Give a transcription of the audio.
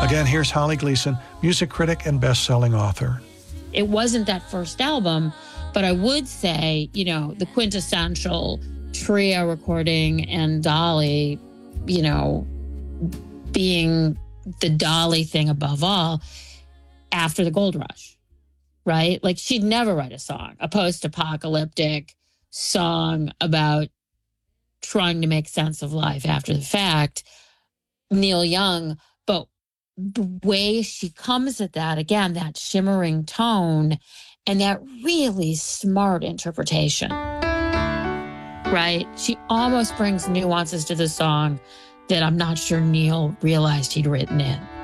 Again, here's Holly Gleason, music critic and best-selling author. It wasn't that first album, but I would say, the quintessential trio recording and Dolly, being the Dolly thing above all after the gold rush, right? Like she'd never write a song, a post-apocalyptic song about trying to make sense of life after the fact. Neil Young, but the way she comes at that, again, that shimmering tone and that really smart interpretation, right? She almost brings nuances to the song that I'm not sure Neil realized he'd written in.